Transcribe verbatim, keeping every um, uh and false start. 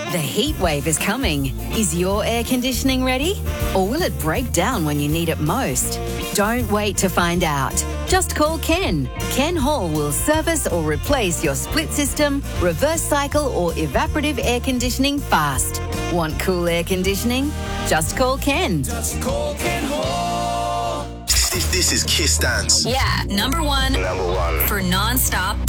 The heat wave is coming. Is your air conditioning ready? Or will it break down when you need it most? Don't wait to find out. Just call Ken. Ken Hall will service or replace your split system, reverse cycle or evaporative air conditioning fast. Want cool air conditioning? Just call Ken. Just call Ken Hall. This, this is Kiss Dance. Yeah, number one. Number one. For non-stop